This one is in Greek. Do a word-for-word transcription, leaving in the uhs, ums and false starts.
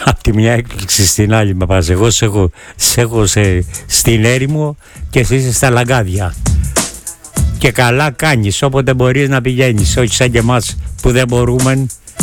Από τη μια έκπληξη στην άλλη με πας. Εγώ σε έχω, σε έχω σε, στην έρημο και εσύ είσαι στα λαγκάδια. Και καλά κάνεις, όποτε μπορείς να πηγαίνεις. Όχι σαν και εμάς που δεν μπορούμε